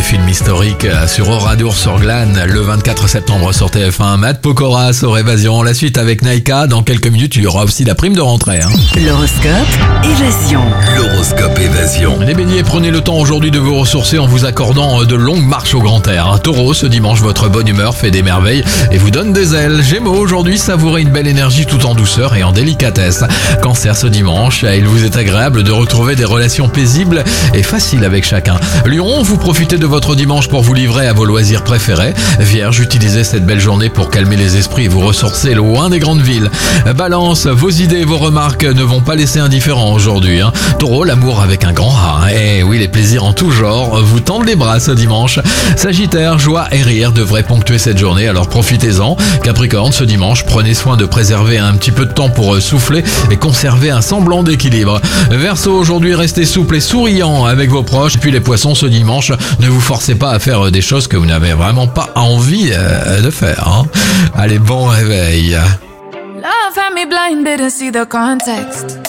films historiques sur Oradour sur Glane le 24 septembre sur TF1. Matt Pokora sur Évasion. La suite avec Naïka. Dans quelques minutes, il y aura aussi la prime de rentrée. L'horoscope Évasion. L'horoscope Évasion. Les béliers, prenez le temps aujourd'hui de vous ressourcer en vous accordant de longues marches au grand air. Taureau, ce dimanche, votre bonne humeur fait des merveilles et vous donne des ailes. Gémeaux, aujourd'hui, savourez une belle énergie tout en douceur et en délicatesse. Cancer, ce dimanche, il vous est agréable de retrouver des relations paisibles et faciles avec chacun. Lion, vous profitez de votre dimanche pour vous livrer à vos loisirs préférés. Vierge, utilisez cette belle journée pour calmer les esprits et vous ressourcer loin des grandes villes. Balance, vos idées et vos remarques ne vont pas laisser indifférent aujourd'hui. Taureau, l'amour avec un grand A. Et oui, les plaisirs en tout genre vous tendent les bras ce dimanche. Sagittaire, joie et rire devraient ponctuer cette journée, alors profitez-en. Capricorne, ce dimanche, prenez soin de préserver un petit peu de temps pour souffler et conserver un semblant d'équilibre. Verseau, aujourd'hui, restez souple et souriant avec vos proches. Puis les poissons, ce dimanche, ne vous forcez pas à faire des choses que vous n'avez vraiment pas envie de faire. Allez, bon réveil. Love had me blind, didn't see the context.